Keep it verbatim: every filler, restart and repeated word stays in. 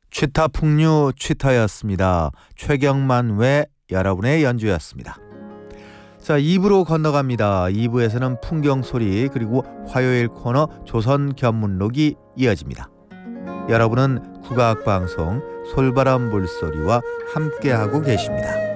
취타 풍류 취타였습니다. 최경만 외 여러분의 연주였습니다. 자, 이 부로 건너갑니다. 이 부에서는 풍경소리 그리고 화요일 코너 조선견문록이 이어집니다. 여러분은 국악방송 솔바람 물소리와 함께하고 계십니다.